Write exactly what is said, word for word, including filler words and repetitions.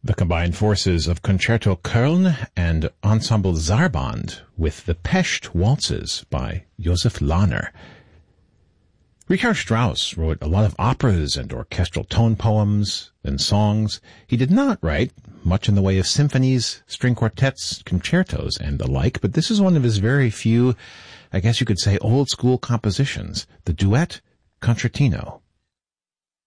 the combined forces of Concerto Köln and Ensemble Zarband with the Pest Waltzes by Josef Lahner. Richard Strauss wrote a lot of operas and orchestral tone poems and songs. He did not write much in the way of symphonies, string quartets, concertos, and the like, but this is one of his very few, I guess you could say, old-school compositions, the duet Concertino.